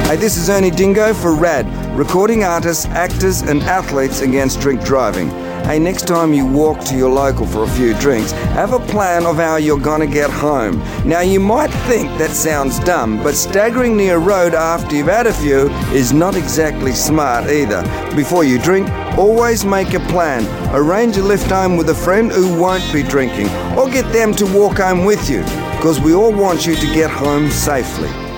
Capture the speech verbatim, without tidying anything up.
Hey, this is Ernie Dingo for RAD, recording artists, actors and athletes against drink driving. Hey, next time you walk to your local for a few drinks, have a plan of how you're gonna get home. Now, you might think that sounds dumb, but staggering near a road after you've had a few is not exactly smart either. Before you drink, always make a plan. Arrange a lift home with a friend who won't be drinking, or get them to walk home with you, because we all want you to get home safely.